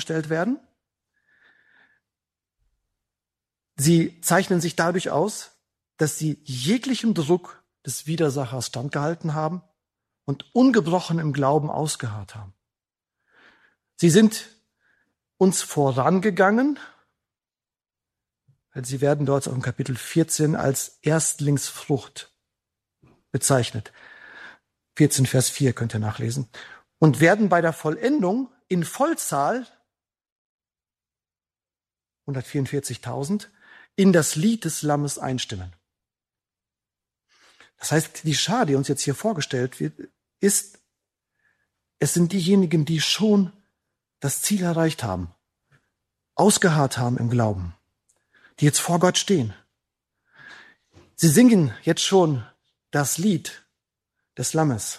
vorgestellt werden. Sie zeichnen sich dadurch aus, dass sie jeglichem Druck des Widersachers standgehalten haben und ungebrochen im Glauben ausgeharrt haben. Sie sind uns vorangegangen, weil sie werden dort im Kapitel 14 als Erstlingsfrucht bezeichnet. 14 Vers 4 könnt ihr nachlesen. Und werden bei der Vollendung in Vollzahl 144.000 in das Lied des Lammes einstimmen. Das heißt, die Schar, die uns jetzt hier vorgestellt wird, es sind diejenigen, die schon das Ziel erreicht haben, ausgeharrt haben im Glauben, die jetzt vor Gott stehen. Sie singen jetzt schon das Lied des Lammes.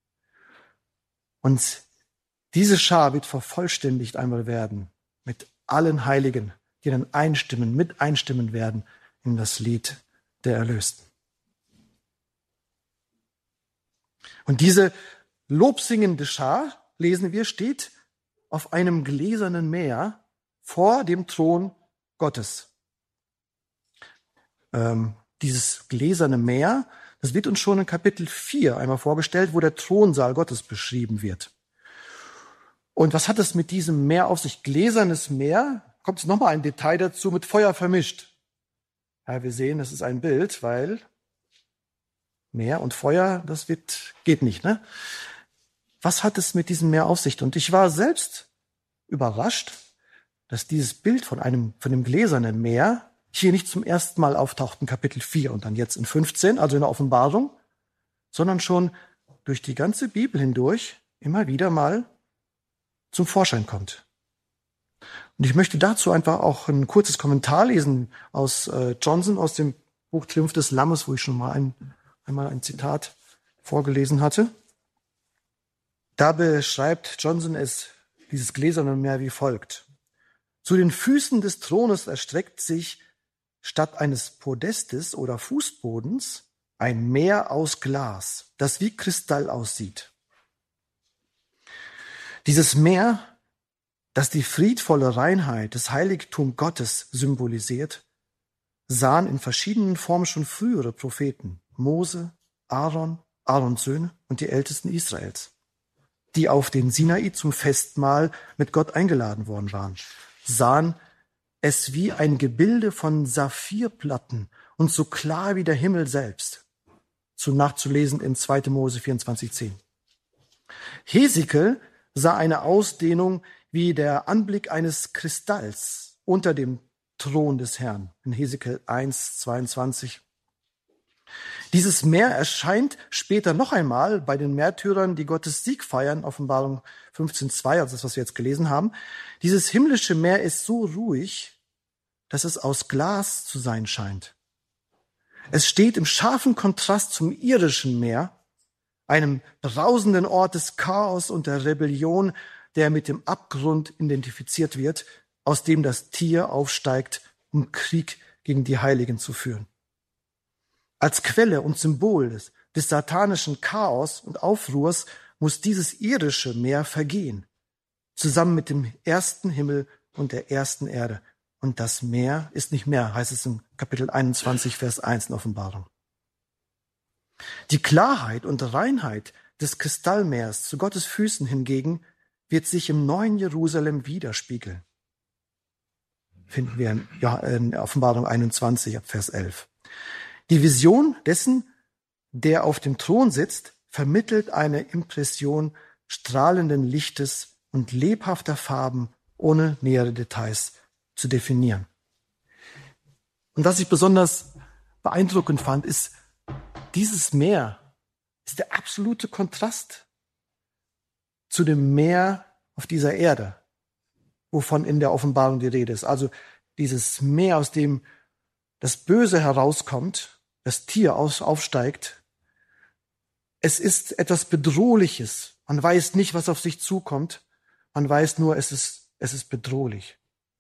Und diese Schar wird vervollständigt einmal werden mit allen Heiligen, die dann mit einstimmen werden in das Lied der Erlösten. Und diese lobsingende Schar, lesen wir, steht auf einem gläsernen Meer vor dem Thron Gottes. Dieses gläserne Meer, das wird uns schon in Kapitel 4 einmal vorgestellt, wo der Thronsaal Gottes beschrieben wird. Und was hat es mit diesem Meer auf sich? Gläsernes Meer, kommt es nochmal ein Detail dazu, mit Feuer vermischt. Ja, wir sehen, das ist ein Bild, weil Meer und Feuer, geht nicht, ne? Was hat es mit diesem Meer auf sich? Und ich war selbst überrascht, dass dieses Bild von dem gläsernen Meer hier nicht zum ersten Mal auftaucht in Kapitel 4 und dann jetzt in 15, also in der Offenbarung, sondern schon durch die ganze Bibel hindurch immer wieder mal zum Vorschein kommt. Und ich möchte dazu einfach auch ein kurzes Kommentar lesen aus Johnson, aus dem Buch Triumph des Lammes, wo ich schon mal einmal ein Zitat vorgelesen hatte. Da beschreibt Johnson dieses gläserne Meer wie folgt. Zu den Füßen des Thrones erstreckt sich statt eines Podestes oder Fußbodens ein Meer aus Glas, das wie Kristall aussieht. Dieses Meer, das die friedvolle Reinheit des Heiligtums Gottes symbolisiert, sahen in verschiedenen Formen schon frühere Propheten, Mose, Aarons Söhne und die Ältesten Israels, die auf den Sinai zum Festmahl mit Gott eingeladen worden waren, sahen es wie ein Gebilde von Saphirplatten und so klar wie der Himmel selbst. Nachzulesen in 2. Mose 24,10. Hesekiel sah eine Ausdehnung wie der Anblick eines Kristalls unter dem Thron des Herrn in Hesekiel 1,22. Dieses Meer erscheint später noch einmal bei den Märtyrern, die Gottes Sieg feiern, Offenbarung 15,2, also das, was wir jetzt gelesen haben. Dieses himmlische Meer ist so ruhig, dass es aus Glas zu sein scheint. Es steht im scharfen Kontrast zum irdischen Meer, einem brausenden Ort des Chaos und der Rebellion, der mit dem Abgrund identifiziert wird, aus dem das Tier aufsteigt, um Krieg gegen die Heiligen zu führen. Als Quelle und Symbol des satanischen Chaos und Aufruhrs muss dieses irdische Meer vergehen, zusammen mit dem ersten Himmel und der ersten Erde. Und das Meer ist nicht mehr, heißt es im Kapitel 21, Vers 1 in Offenbarung. Die Klarheit und Reinheit des Kristallmeers zu Gottes Füßen hingegen wird sich im neuen Jerusalem widerspiegeln. Finden wir in Offenbarung 21, ab Vers 11. Die Vision dessen, der auf dem Thron sitzt, vermittelt eine Impression strahlenden Lichtes und lebhafter Farben, ohne nähere Details zu definieren. Und was ich besonders beeindruckend fand, ist, dieses Meer ist der absolute Kontrast zu dem Meer auf dieser Erde, wovon in der Offenbarung die Rede ist. Also dieses Meer, aus dem das Böse herauskommt, das Tier aufsteigt. Es ist etwas Bedrohliches. Man weiß nicht, was auf sich zukommt. Man weiß nur, es ist bedrohlich.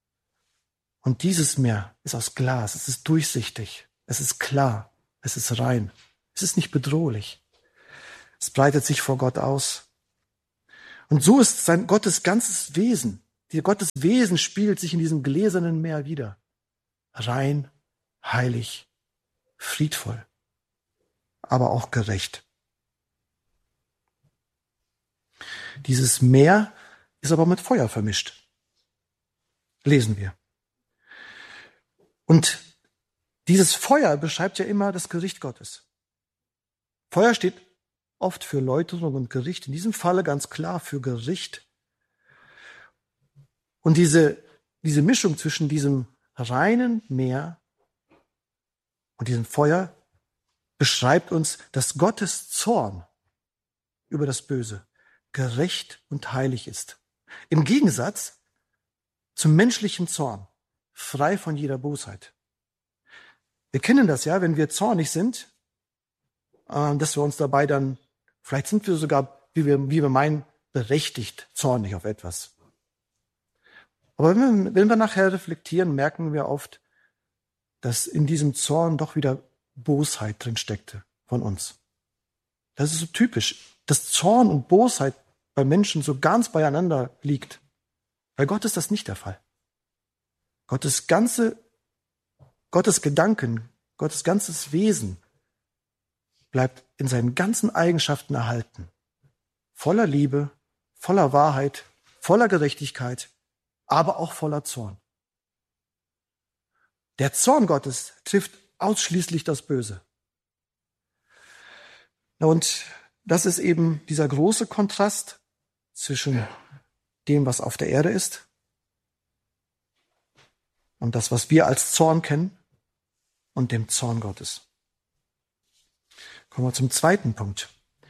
Und dieses Meer ist aus Glas. Es ist durchsichtig. Es ist klar. Es ist rein. Es ist nicht bedrohlich. Es breitet sich vor Gott aus. Und so ist Gottes ganzes Wesen, Gottes Wesen spiegelt sich in diesem gläsernen Meer wider. Rein, heilig, friedvoll, aber auch gerecht. Dieses Meer ist aber mit Feuer vermischt. Lesen wir. Und dieses Feuer beschreibt ja immer das Gericht Gottes. Feuer steht oft für Läuterung und Gericht, in diesem Falle ganz klar für Gericht. Und diese Mischung zwischen diesem reinen Meer und diesem Feuer beschreibt uns, dass Gottes Zorn über das Böse gerecht und heilig ist. Im Gegensatz zum menschlichen Zorn, frei von jeder Bosheit. Wir kennen das ja, wenn wir zornig sind, dass wir uns dabei dann, vielleicht sind wir sogar, wie wir meinen, berechtigt zornig auf etwas. Aber wenn wir nachher reflektieren, merken wir oft, dass in diesem Zorn doch wieder Bosheit drin steckte von uns. Das ist so typisch, dass Zorn und Bosheit bei Menschen so ganz beieinander liegt. Bei Gott ist das nicht der Fall. Gottes Gedanken, Gottes ganzes Wesen bleibt in seinen ganzen Eigenschaften erhalten. Voller Liebe, voller Wahrheit, voller Gerechtigkeit, aber auch voller Zorn. Der Zorn Gottes trifft ausschließlich das Böse. Und das ist eben dieser große Kontrast zwischen dem, was auf der Erde ist, und das, was wir als Zorn kennen, und dem Zorn Gottes. Kommen wir zum zweiten Punkt.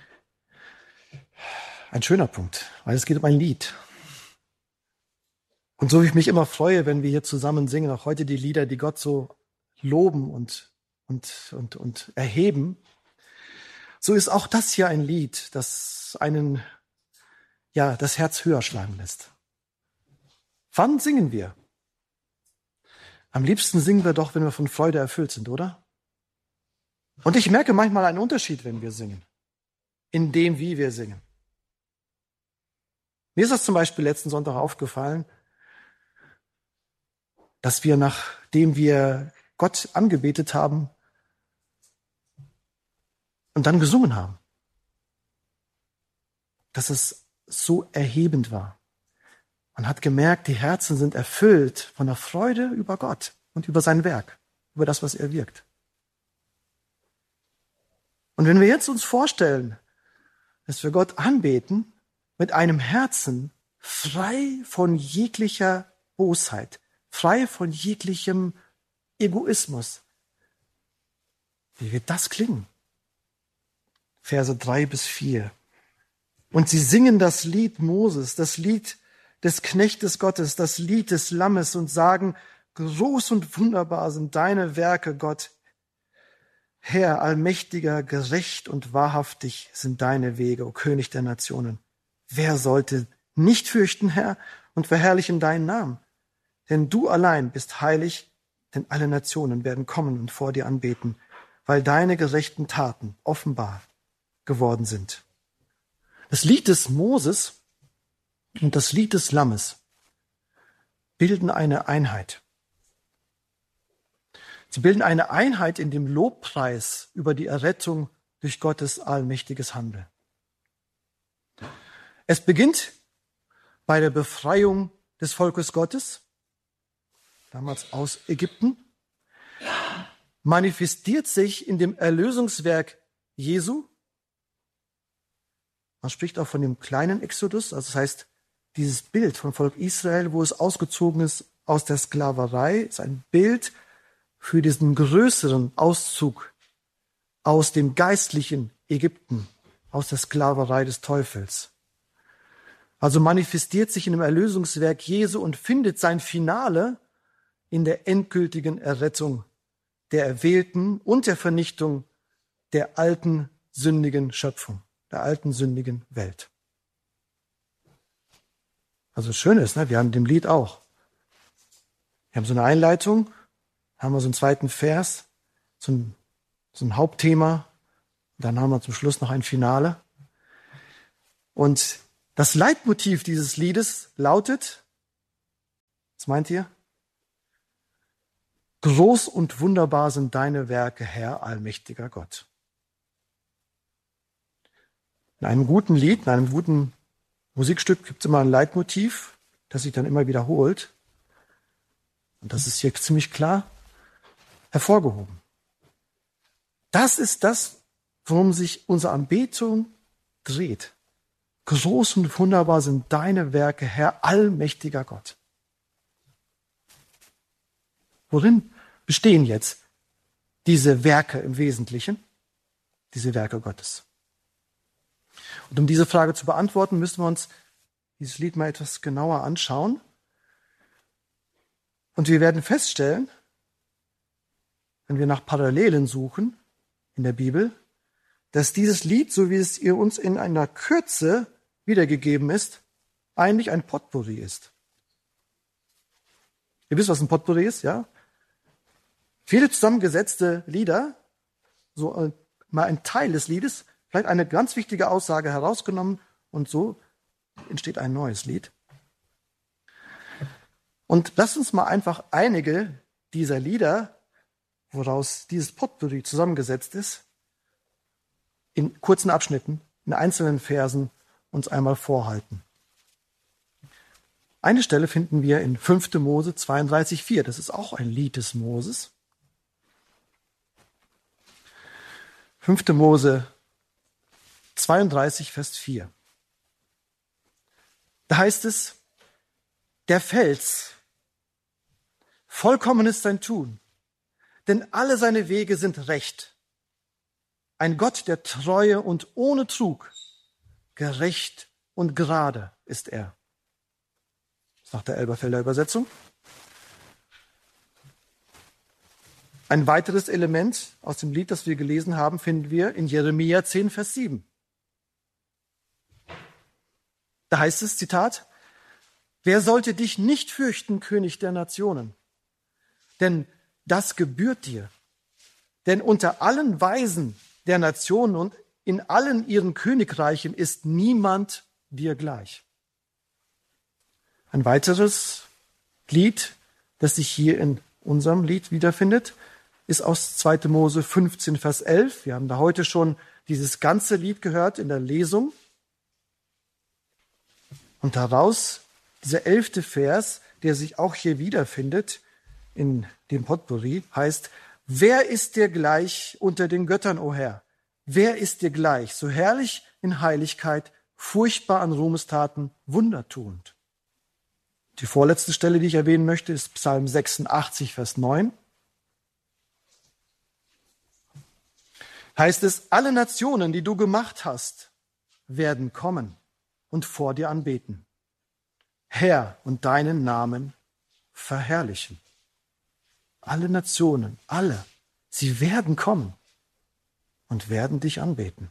Ein schöner Punkt, weil es geht um ein Lied. Und so wie ich mich immer freue, wenn wir hier zusammen singen, auch heute die Lieder, die Gott so loben und erheben, so ist auch das hier ein Lied, das einen, das Herz höher schlagen lässt. Wann singen wir? Am liebsten singen wir doch, wenn wir von Freude erfüllt sind, oder? Und ich merke manchmal einen Unterschied, wenn wir singen. In dem, wie wir singen. Mir ist das zum Beispiel letzten Sonntag aufgefallen, dass wir, nachdem wir Gott angebetet haben und dann gesungen haben, dass es so erhebend war. Man hat gemerkt, die Herzen sind erfüllt von der Freude über Gott und über sein Werk, über das, was er wirkt. Und wenn wir jetzt uns vorstellen, dass wir Gott anbeten mit einem Herzen frei von jeglicher Bosheit, frei von jeglichem Egoismus, wie wird das klingen? Verse 3-4. Und sie singen das Lied Moses, das Lied des Knechtes Gottes, das Lied des Lammes und sagen, groß und wunderbar sind deine Werke, Gott. Herr, allmächtiger, gerecht und wahrhaftig sind deine Wege, o König der Nationen. Wer sollte nicht fürchten, Herr, und verherrlichen deinen Namen? Denn du allein bist heilig, denn alle Nationen werden kommen und vor dir anbeten, weil deine gerechten Taten offenbar geworden sind. Das Lied des Moses und das Lied des Lammes bilden eine Einheit. Sie bilden eine Einheit in dem Lobpreis über die Errettung durch Gottes allmächtiges Handeln. Es beginnt bei der Befreiung des Volkes Gottes, damals aus Ägypten, manifestiert sich in dem Erlösungswerk Jesu. Man spricht auch von dem kleinen Exodus, also das heißt, dieses Bild vom Volk Israel, wo es ausgezogen ist aus der Sklaverei, ist ein Bild für diesen größeren Auszug aus dem geistlichen Ägypten, aus der Sklaverei des Teufels. Also manifestiert sich in dem Erlösungswerk Jesu und findet sein Finale in der endgültigen Errettung der Erwählten und der Vernichtung der alten sündigen Schöpfung, der alten sündigen Welt. Also das Schöne ist, wir haben dem Lied auch. Wir haben so eine Einleitung, haben wir so einen zweiten Vers, so ein Hauptthema, dann haben wir zum Schluss noch ein Finale. Und das Leitmotiv dieses Liedes lautet, Was meint ihr? Groß und wunderbar sind deine Werke, Herr, allmächtiger Gott. In einem guten Lied, in einem guten Musikstück gibt es immer ein Leitmotiv, das sich dann immer wiederholt. Und das ist hier ziemlich klar hervorgehoben. Das ist das, worum sich unsere Anbetung dreht. Groß und wunderbar sind deine Werke, Herr, allmächtiger Gott. Worin bestehen jetzt diese Werke im Wesentlichen? Diese Werke Gottes. Und um diese Frage zu beantworten, müssen wir uns dieses Lied mal etwas genauer anschauen. Und wir werden feststellen, wenn wir nach Parallelen suchen in der Bibel, dass dieses Lied, so wie es ihr uns in einer Kürze wiedergegeben ist, eigentlich ein Potpourri ist. Ihr wisst, was ein Potpourri ist, ja? Viele zusammengesetzte Lieder, so mal ein Teil des Liedes, vielleicht eine ganz wichtige Aussage herausgenommen und so entsteht ein neues Lied. Und lasst uns mal einfach einige dieser Lieder, woraus dieses Potpourri zusammengesetzt ist, in kurzen Abschnitten, in einzelnen Versen uns einmal vorhalten. Eine Stelle finden wir in 5. Mose 32,4. Das ist auch ein Lied des Moses. 5. Mose 32, Vers 4. Da heißt es, der Fels, vollkommen ist sein Tun, denn alle seine Wege sind recht. Ein Gott der Treue und ohne Trug, gerecht und gerade ist er. Das ist nach der Elberfelder Übersetzung. Ein weiteres Element aus dem Lied, das wir gelesen haben, finden wir in Jeremia 10, Vers 7. Da heißt es, Zitat, wer sollte dich nicht fürchten, König der Nationen? Denn das gebührt dir. Denn unter allen Weisen der Nationen und in allen ihren Königreichen ist niemand dir gleich. Ein weiteres Lied, das sich hier in unserem Lied wiederfindet, ist aus 2. Mose 15, Vers 11. Wir haben da heute schon dieses ganze Lied gehört in der Lesung. Und daraus, dieser 11. Vers, der sich auch hier wiederfindet in dem Potpourri, heißt, wer ist dir gleich unter den Göttern, o Herr? Wer ist dir gleich, so herrlich in Heiligkeit, furchtbar an Ruhmestaten, wundertuend? Die vorletzte Stelle, die ich erwähnen möchte, ist Psalm 86, Vers 9. Heißt es, alle Nationen, die du gemacht hast, werden kommen und vor dir anbeten. Herr, und deinen Namen verherrlichen. Alle Nationen, alle, sie werden kommen und werden dich anbeten.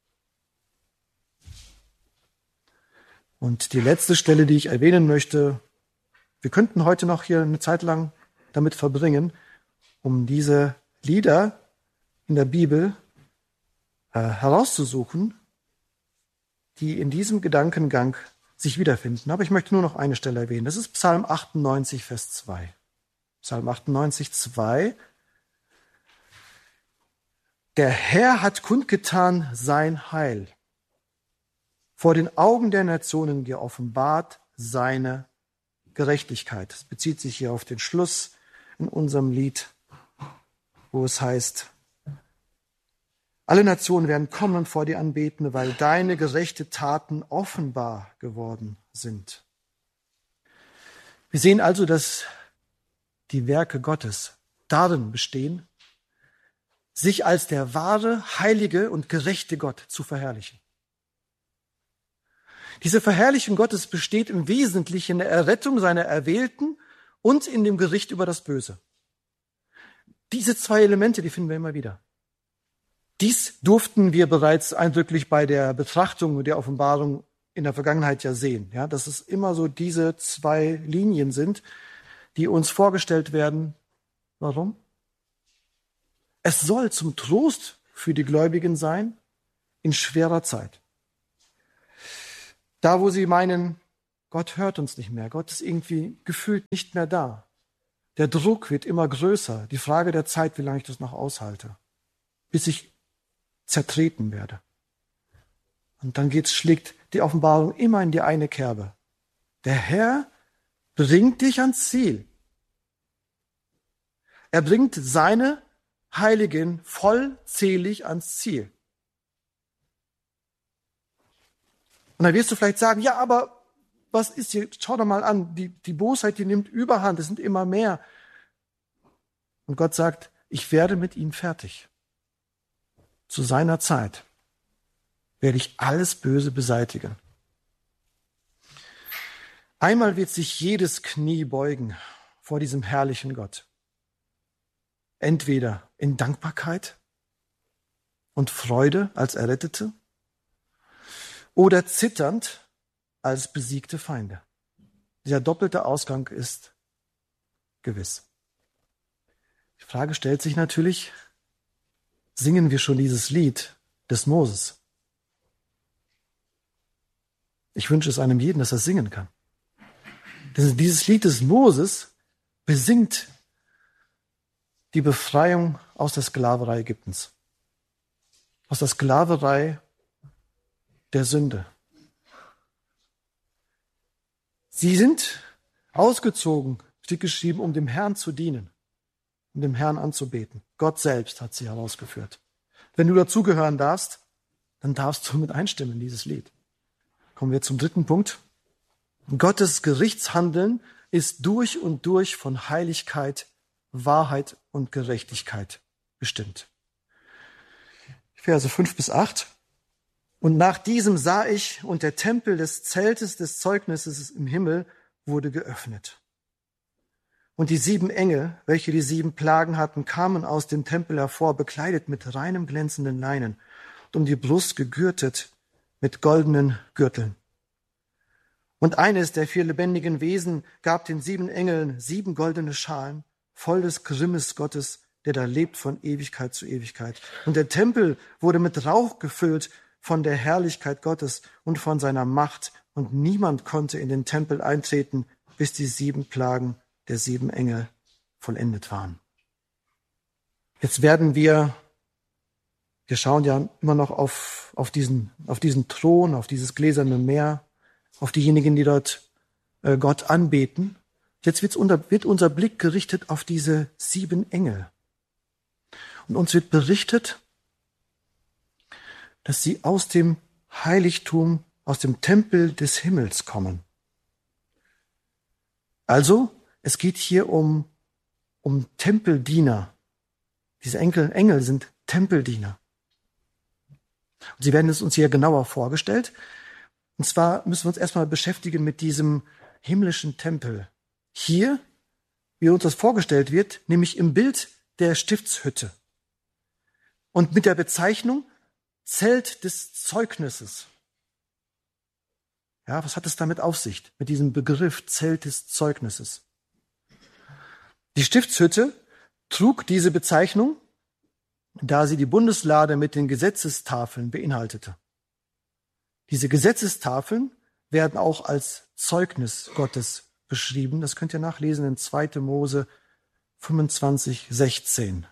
Und die letzte Stelle, die ich erwähnen möchte, wir könnten heute noch hier eine Zeit lang damit verbringen, um diese Lieder in der Bibel herauszusuchen, die in diesem Gedankengang sich wiederfinden. Aber ich möchte nur noch eine Stelle erwähnen. Das ist Psalm 98, Vers 2. Psalm 98, 2. Der Herr hat kundgetan sein Heil. Vor den Augen der Nationen geoffenbart seine Gerechtigkeit. Das bezieht sich hier auf den Schluss in unserem Lied, wo es heißt, alle Nationen werden kommen und vor dir anbeten, weil deine gerechte Taten offenbar geworden sind. Wir sehen also, dass die Werke Gottes darin bestehen, sich als der wahre, heilige und gerechte Gott zu verherrlichen. Diese Verherrlichung Gottes besteht im Wesentlichen in der Errettung seiner Erwählten und in dem Gericht über das Böse. Diese zwei Elemente, die finden wir immer wieder. Dies durften wir bereits eindrücklich bei der Betrachtung der Offenbarung in der Vergangenheit ja sehen, ja, dass es immer so diese zwei Linien sind, die uns vorgestellt werden. Warum? Es soll zum Trost für die Gläubigen sein in schwerer Zeit. Da, wo sie meinen, Gott hört uns nicht mehr. Gott ist irgendwie gefühlt nicht mehr da. Der Druck wird immer größer. Die Frage der Zeit, wie lange ich das noch aushalte, bis ich zertreten werde. Und dann schlägt die Offenbarung immer in die eine Kerbe. Der Herr bringt dich ans Ziel. Er bringt seine Heiligen vollzählig ans Ziel. Und dann wirst du vielleicht sagen, ja, aber was ist hier? Schau doch mal an, die Bosheit, die nimmt Überhand, es sind immer mehr. Und Gott sagt, ich werde mit ihnen fertig. Zu seiner Zeit werde ich alles Böse beseitigen. Einmal wird sich jedes Knie beugen vor diesem herrlichen Gott. Entweder in Dankbarkeit und Freude als Errettete oder zitternd als besiegte Feinde. Dieser doppelte Ausgang ist gewiss. Die Frage stellt sich natürlich, singen wir schon dieses Lied des Moses? Ich wünsche es einem jeden, dass er singen kann. Denn dieses Lied des Moses besingt die Befreiung aus der Sklaverei Ägyptens. Aus der Sklaverei der Sünde. Sie sind ausgezogen, steht geschrieben, um dem Herrn zu dienen, um dem Herrn anzubeten. Gott selbst hat sie herausgeführt. Wenn du dazugehören darfst, dann darfst du mit einstimmen in dieses Lied. Kommen wir zum dritten Punkt. Gottes Gerichtshandeln ist durch und durch von Heiligkeit, Wahrheit und Gerechtigkeit bestimmt. Verse 5-8. Und nach diesem sah ich, und der Tempel des Zeltes des Zeugnisses im Himmel wurde geöffnet. Und die 7 Engel, welche die 7 Plagen hatten, kamen aus dem Tempel hervor, bekleidet mit reinem glänzenden Leinen und um die Brust gegürtet mit goldenen Gürteln. Und eines der 4 lebendigen Wesen gab den 7 Engeln 7 goldene Schalen, voll des Grimmes Gottes, der da lebt von Ewigkeit zu Ewigkeit. Und der Tempel wurde mit Rauch gefüllt von der Herrlichkeit Gottes und von seiner Macht. Und niemand konnte in den Tempel eintreten, bis die 7 Plagen der 7 Engel vollendet waren. Jetzt werden wir schauen ja immer noch auf diesen Thron, auf dieses gläserne Meer, auf diejenigen, die dort Gott anbeten. Jetzt wird unser Blick gerichtet auf diese 7 Engel. Und uns wird berichtet, dass sie aus dem Heiligtum, aus dem Tempel des Himmels kommen. Also, es geht hier um Tempeldiener. Diese Engel sind Tempeldiener. Und sie werden es uns hier genauer vorgestellt. Und zwar müssen wir uns erstmal beschäftigen mit diesem himmlischen Tempel. Hier, wie uns das vorgestellt wird, nämlich im Bild der Stiftshütte. Und mit der Bezeichnung Zelt des Zeugnisses. Ja, was hat es damit auf sich, mit diesem Begriff Zelt des Zeugnisses? Die Stiftshütte trug diese Bezeichnung, da sie die Bundeslade mit den Gesetzestafeln beinhaltete. Diese Gesetzestafeln werden auch als Zeugnis Gottes beschrieben. Das könnt ihr nachlesen in 2. Mose 25:16.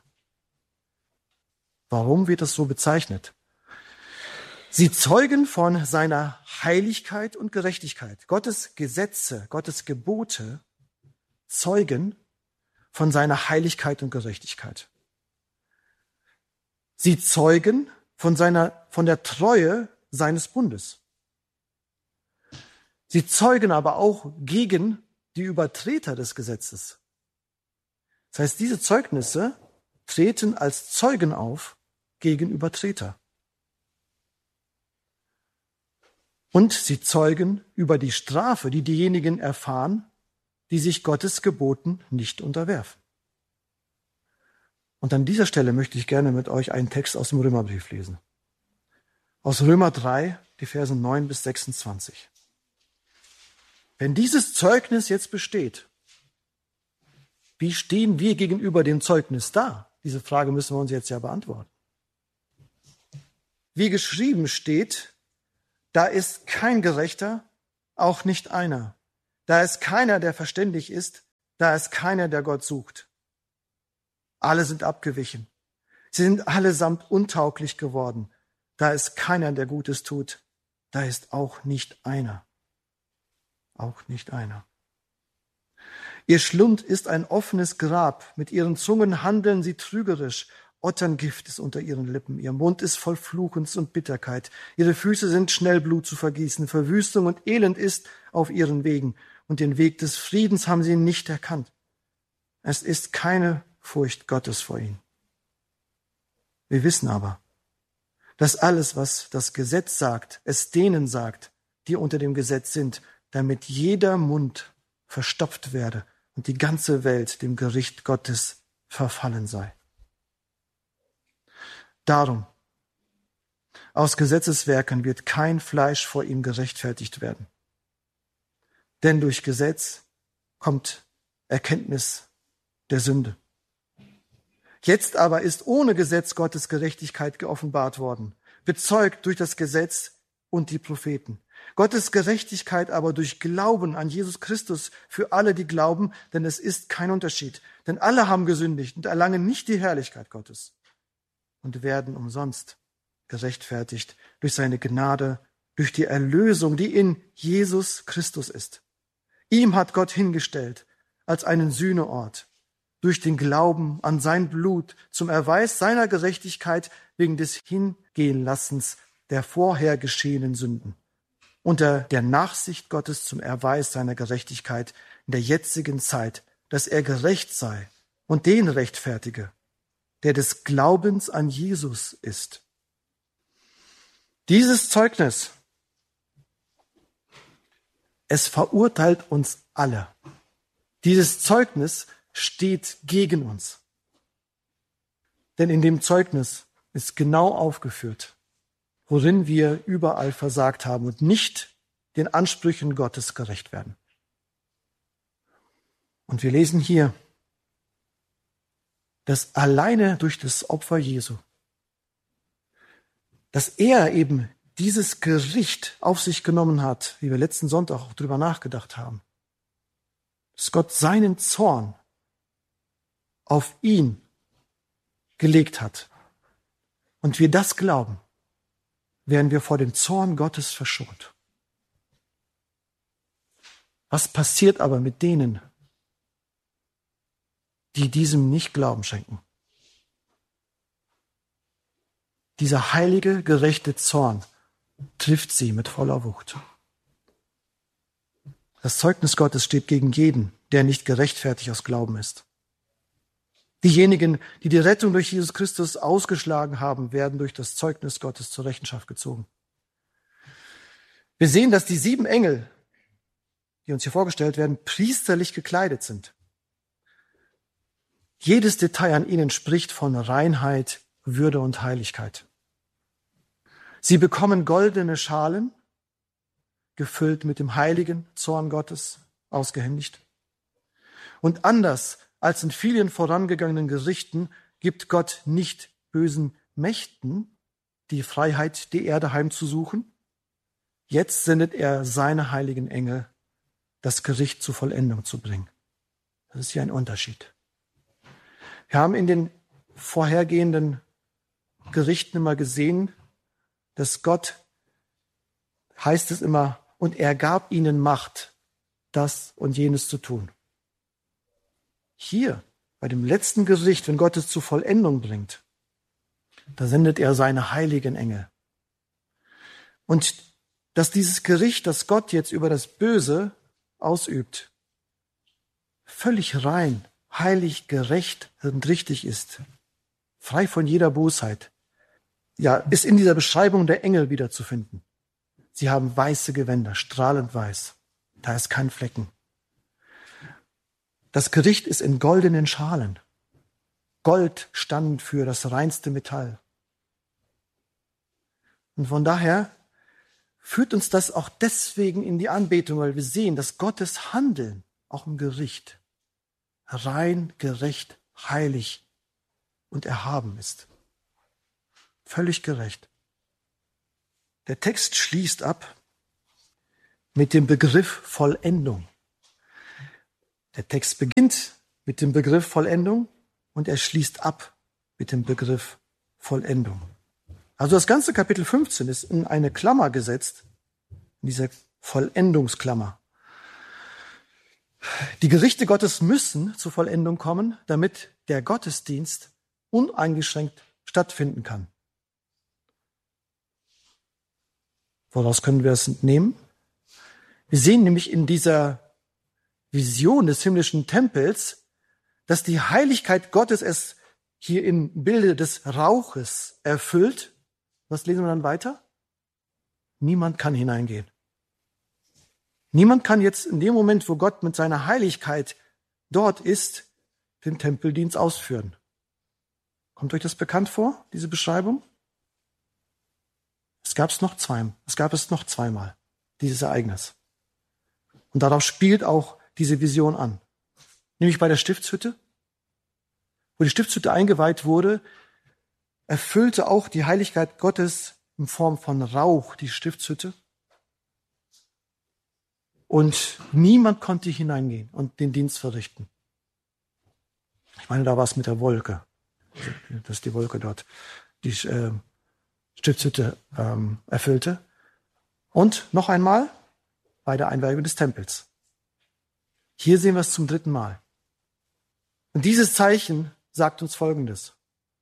Warum wird das so bezeichnet? Sie zeugen von seiner Heiligkeit und Gerechtigkeit. Gottes Gesetze, Gottes Gebote zeugen von seiner Heiligkeit und Gerechtigkeit. Sie zeugen von der Treue seines Bundes. Sie zeugen aber auch gegen die Übertreter des Gesetzes. Das heißt, diese Zeugnisse treten als Zeugen auf gegen Übertreter. Und sie zeugen über die Strafe, die diejenigen erfahren, die sich Gottes Geboten nicht unterwerfen. Und an dieser Stelle möchte ich gerne mit euch einen Text aus dem Römerbrief lesen. Aus Römer 3, die Verse 9-26. Wenn dieses Zeugnis jetzt besteht, wie stehen wir gegenüber dem Zeugnis da? Diese Frage müssen wir uns jetzt ja beantworten. Wie geschrieben steht, da ist kein Gerechter, auch nicht einer. Da ist keiner, der verständig ist. Da ist keiner, der Gott sucht. Alle sind abgewichen. Sie sind allesamt untauglich geworden. Da ist keiner, der Gutes tut. Da ist auch nicht einer. Auch nicht einer. Ihr Schlund ist ein offenes Grab. Mit ihren Zungen handeln sie trügerisch. Otterngift ist unter ihren Lippen. Ihr Mund ist voll Fluchens und Bitterkeit. Ihre Füße sind schnell Blut zu vergießen. Verwüstung und Elend ist auf ihren Wegen. Und den Weg des Friedens haben sie nicht erkannt. Es ist keine Furcht Gottes vor ihnen. Wir wissen aber, dass alles, was das Gesetz sagt, es denen sagt, die unter dem Gesetz sind, damit jeder Mund verstopft werde und die ganze Welt dem Gericht Gottes verfallen sei. Darum, aus Gesetzeswerken wird kein Fleisch vor ihm gerechtfertigt werden. Denn durch Gesetz kommt Erkenntnis der Sünde. Jetzt aber ist ohne Gesetz Gottes Gerechtigkeit geoffenbart worden, bezeugt durch das Gesetz und die Propheten. Gottes Gerechtigkeit aber durch Glauben an Jesus Christus für alle, die glauben, denn es ist kein Unterschied. Denn alle haben gesündigt und erlangen nicht die Herrlichkeit Gottes und werden umsonst gerechtfertigt durch seine Gnade, durch die Erlösung, die in Jesus Christus ist. Ihm hat Gott hingestellt als einen Sühneort, durch den Glauben an sein Blut zum Erweis seiner Gerechtigkeit wegen des Hingehenlassens der vorher geschehenen Sünden, unter der Nachsicht Gottes zum Erweis seiner Gerechtigkeit in der jetzigen Zeit, dass er gerecht sei und den rechtfertige, der des Glaubens an Jesus ist. Dieses Zeugnis, es verurteilt uns alle. Dieses Zeugnis steht gegen uns. Denn in dem Zeugnis ist genau aufgeführt, worin wir überall versagt haben und nicht den Ansprüchen Gottes gerecht werden. Und wir lesen hier, dass alleine durch das Opfer Jesu, dass er eben dieses Gericht auf sich genommen hat, wie wir letzten Sonntag auch drüber nachgedacht haben, dass Gott seinen Zorn auf ihn gelegt hat. Und wir das glauben, werden wir vor dem Zorn Gottes verschont. Was passiert aber mit denen, die diesem nicht Glauben schenken? Dieser heilige, gerechte Zorn trifft sie mit voller Wucht. Das Zeugnis Gottes steht gegen jeden, der nicht gerechtfertigt aus Glauben ist. Diejenigen, die die Rettung durch Jesus Christus ausgeschlagen haben, werden durch das Zeugnis Gottes zur Rechenschaft gezogen. Wir sehen, dass die 7 Engel, die uns hier vorgestellt werden, priesterlich gekleidet sind. Jedes Detail an ihnen spricht von Reinheit, Würde und Heiligkeit. Sie bekommen goldene Schalen, gefüllt mit dem heiligen Zorn Gottes, ausgehändigt. Und anders als in vielen vorangegangenen Gerichten gibt Gott nicht bösen Mächten die Freiheit, die Erde heimzusuchen. Jetzt sendet er seine heiligen Engel, das Gericht zur Vollendung zu bringen. Das ist hier ein Unterschied. Wir haben in den vorhergehenden Gerichten immer gesehen, dass Gott, heißt es immer, und er gab ihnen Macht, das und jenes zu tun. Hier, bei dem letzten Gericht, wenn Gott es zur Vollendung bringt, da sendet er seine heiligen Engel. Und dass dieses Gericht, das Gott jetzt über das Böse ausübt, völlig rein, heilig, gerecht und richtig ist, frei von jeder Bosheit, ja, ist in dieser Beschreibung der Engel wiederzufinden. Sie haben weiße Gewänder, strahlend weiß. Da ist kein Flecken. Das Gericht ist in goldenen Schalen. Gold stand für das reinste Metall. Und von daher führt uns das auch deswegen in die Anbetung, weil wir sehen, dass Gottes Handeln auch im Gericht rein, gerecht, heilig und erhaben ist. Völlig gerecht. Der Text schließt ab mit dem Begriff Vollendung. Der Text beginnt mit dem Begriff Vollendung und er schließt ab mit dem Begriff Vollendung. Also das ganze Kapitel 15 ist in eine Klammer gesetzt, in diese Vollendungsklammer. Die Gerichte Gottes müssen zur Vollendung kommen, damit der Gottesdienst uneingeschränkt stattfinden kann. Woraus können wir es entnehmen? Wir sehen nämlich in dieser Vision des himmlischen Tempels, dass die Heiligkeit Gottes es hier im Bilde des Rauches erfüllt. Was lesen wir dann weiter? Niemand kann hineingehen. Niemand kann jetzt in dem Moment, wo Gott mit seiner Heiligkeit dort ist, den Tempeldienst ausführen. Kommt euch das bekannt vor, diese Beschreibung? Es gab es noch zweimal, dieses Ereignis. Und darauf spielt auch diese Vision an. Nämlich bei der Stiftshütte. Wo die Stiftshütte eingeweiht wurde, erfüllte auch die Heiligkeit Gottes in Form von Rauch die Stiftshütte. Und niemand konnte hineingehen und den Dienst verrichten. Ich meine, da war es mit der Wolke. Dass die Wolke dort die Stiftshütte erfüllte. Und noch einmal bei der Einweihung des Tempels. Hier sehen wir es zum 3. Mal. Und dieses Zeichen sagt uns Folgendes.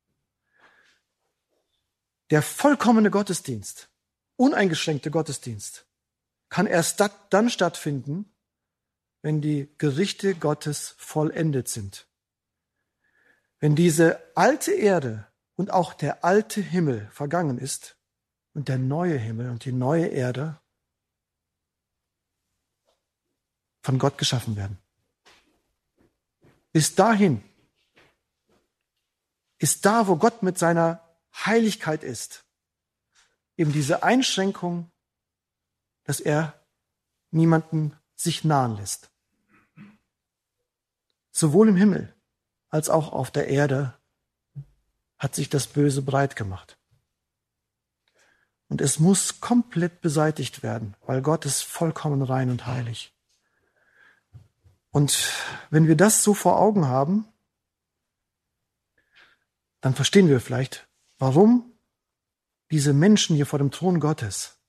Der vollkommene Gottesdienst, uneingeschränkte Gottesdienst, kann erst dann stattfinden, wenn die Gerichte Gottes vollendet sind. Wenn diese alte Erde und auch der alte Himmel vergangen ist und der neue Himmel und die neue Erde von Gott geschaffen werden. Bis dahin ist da, wo Gott mit seiner Heiligkeit ist, eben diese Einschränkung, dass er niemanden sich nahen lässt. Sowohl im Himmel als auch auf der Erde hat sich das Böse breit gemacht. Und es muss komplett beseitigt werden, weil Gott ist vollkommen rein und heilig. Und wenn wir das so vor Augen haben, dann verstehen wir vielleicht, warum diese Menschen hier vor dem Thron Gottes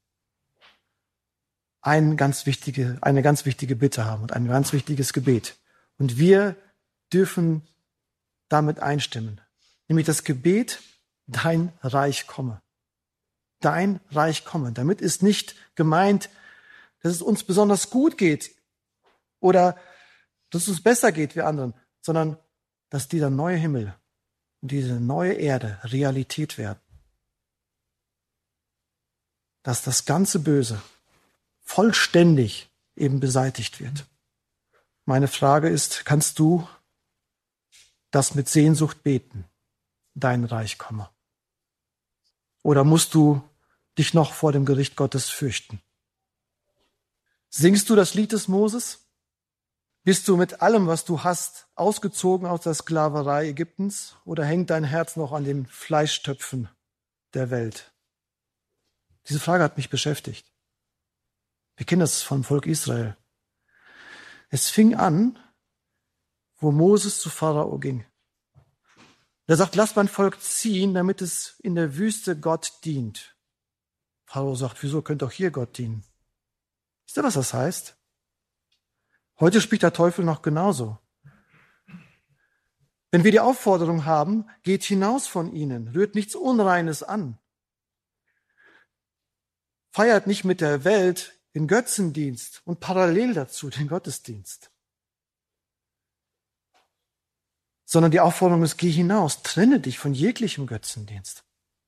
eine ganz wichtige Bitte haben und ein ganz wichtiges Gebet. Und wir dürfen damit einstimmen. Nämlich das Gebet, dein Reich komme. Dein Reich komme. Damit ist nicht gemeint, dass es uns besonders gut geht oder dass es uns besser geht wie anderen, sondern dass dieser neue Himmel und diese neue Erde Realität werden. Dass das ganze Böse vollständig eben beseitigt wird. Meine Frage ist, kannst du das mit Sehnsucht beten, dein Reich komme? Oder musst du dich noch vor dem Gericht Gottes fürchten? Singst du das Lied des Moses? Bist du mit allem, was du hast, ausgezogen aus der Sklaverei Ägyptens oder hängt dein Herz noch an den Fleischtöpfen der Welt? Diese Frage hat mich beschäftigt. Wir kennen das vom Volk Israel. Es fing an, wo Moses zu Pharao ging. Er sagt, lass mein Volk ziehen, damit es in der Wüste Gott dient. Pharao sagt, wieso könnte auch hier Gott dienen? Wisst ihr, was das heißt? Heute spricht der Teufel noch genauso. Wenn wir die Aufforderung haben, geht hinaus von ihnen, rührt nichts Unreines an. Feiert nicht mit der Welt den Götzendienst und parallel dazu den Gottesdienst. Sondern die Aufforderung ist, geh hinaus, trenne dich von jeglichem Götzendienst.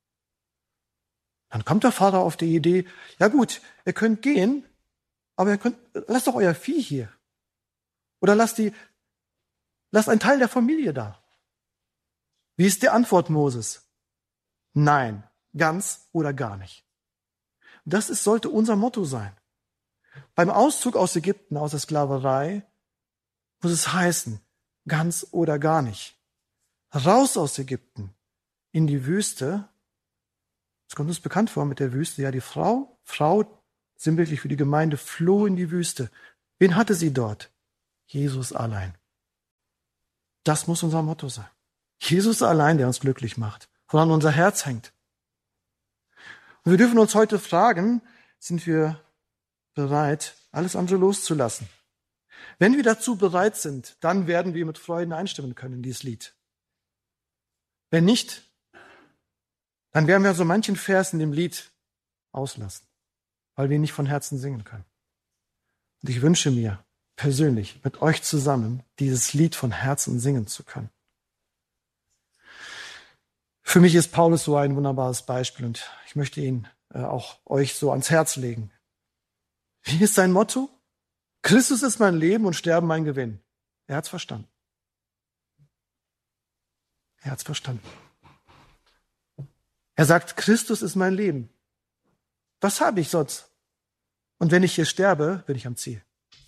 Dann kommt der Vater auf die Idee, ja gut, ihr könnt gehen, aber lasst doch euer Vieh hier. Oder lasst einen Teil der Familie da. Wie ist die Antwort Moses? Nein, ganz oder gar nicht. Sollte unser Motto sein. Beim Auszug aus Ägypten, aus der Sklaverei, muss es heißen, ganz oder gar nicht. Raus aus Ägypten, in die Wüste. Es kommt uns bekannt vor mit der Wüste. Ja, die Frau sinnbildlich für die Gemeinde, floh in die Wüste. Wen hatte sie dort? Jesus allein. Das muss unser Motto sein. Jesus allein, der uns glücklich macht, woran unser Herz hängt. Und wir dürfen uns heute fragen, sind wir bereit, alles andere loszulassen? Wenn wir dazu bereit sind, dann werden wir mit Freuden einstimmen können in dieses Lied. Wenn nicht, dann werden wir so manchen Vers in dem Lied auslassen, weil wir nicht von Herzen singen können. Und ich wünsche mir persönlich, mit euch zusammen dieses Lied von Herzen singen zu können. Für mich ist Paulus so ein wunderbares Beispiel und ich möchte ihn auch euch so ans Herz legen. Wie ist sein Motto? Christus ist mein Leben und Sterben mein Gewinn. Er hat's verstanden. Er hat's verstanden. Er sagt, Christus ist mein Leben. Was habe ich sonst? Und wenn ich hier sterbe, bin ich am Ziel.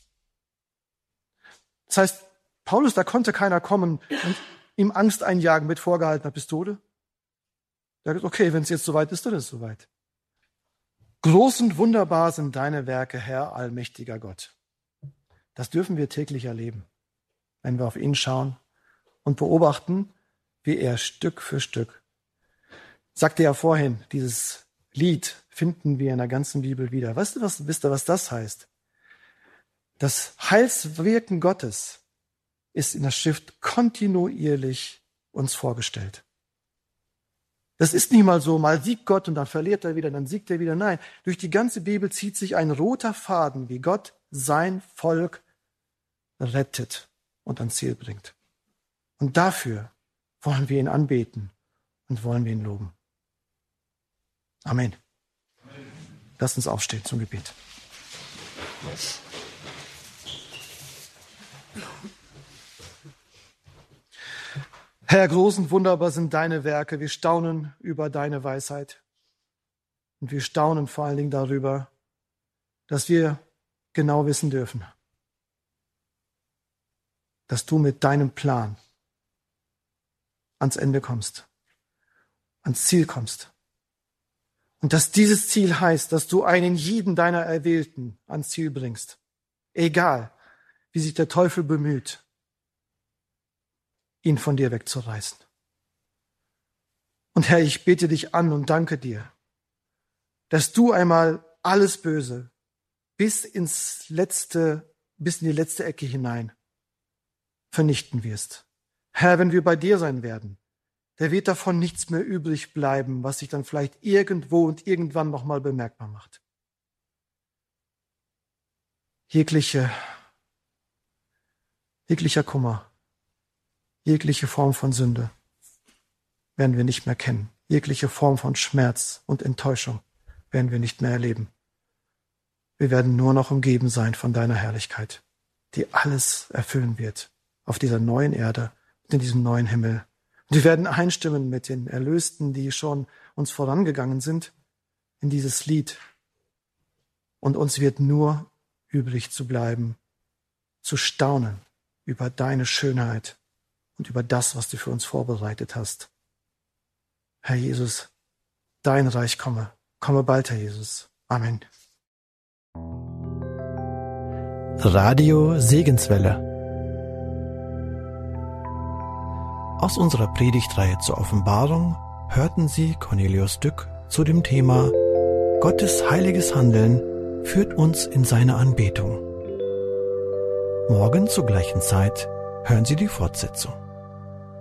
Das heißt, Paulus, da konnte keiner kommen und ihm Angst einjagen mit vorgehaltener Pistole. Er sagt, okay, wenn es jetzt soweit ist, dann ist es soweit. Groß und wunderbar sind deine Werke, Herr, allmächtiger Gott. Das dürfen wir täglich erleben, wenn wir auf ihn schauen und beobachten, wie er Stück für Stück, sagte ja vorhin, dieses Lied finden wir in der ganzen Bibel wieder. Wisst ihr, was das heißt? Das Heilswirken Gottes ist in der Schrift kontinuierlich uns vorgestellt. Das ist nicht mal so, mal siegt Gott und dann verliert er wieder, dann siegt er wieder. Nein, durch die ganze Bibel zieht sich ein roter Faden, wie Gott sein Volk rettet und ans Ziel bringt. Und dafür wollen wir ihn anbeten und wollen wir ihn loben. Amen. Lasst uns aufstehen zum Gebet. Herr, groß und wunderbar sind deine Werke. Wir staunen über deine Weisheit. Und wir staunen vor allen Dingen darüber, dass wir genau wissen dürfen, dass du mit deinem Plan ans Ende kommst, ans Ziel kommst. Und dass dieses Ziel heißt, dass du einen jeden deiner Erwählten ans Ziel bringst. Egal, wie sich der Teufel bemüht, ihn von dir wegzureißen. Und Herr, ich bete dich an und danke dir, dass du einmal alles Böse bis in die letzte Ecke hinein vernichten wirst. Herr, wenn wir bei dir sein werden, da wird davon nichts mehr übrig bleiben, was sich dann vielleicht irgendwo und irgendwann nochmal bemerkbar macht. Jeglicher Kummer, jegliche Form von Sünde werden wir nicht mehr kennen. Jegliche Form von Schmerz und Enttäuschung werden wir nicht mehr erleben. Wir werden nur noch umgeben sein von deiner Herrlichkeit, die alles erfüllen wird auf dieser neuen Erde und in diesem neuen Himmel. Und wir werden einstimmen mit den Erlösten, die schon uns vorangegangen sind, in dieses Lied. Und uns wird nur übrig zu bleiben, zu staunen über deine Schönheit und über das, was du für uns vorbereitet hast. Herr Jesus, dein Reich komme. Komme bald, Herr Jesus. Amen. Radio Segenswelle. Aus unserer Predigtreihe zur Offenbarung hörten Sie Cornelius Dück zu dem Thema Gottes heiliges Handeln führt uns in seine Anbetung. Morgen zur gleichen Zeit hören Sie die Fortsetzung.